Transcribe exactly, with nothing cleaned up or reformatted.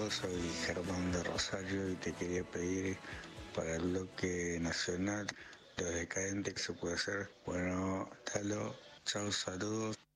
Talo, soy Germán de Rosario y te quería pedir para el bloque nacional, lo decadente que se puede hacer. Bueno, Talo, chao, saludos.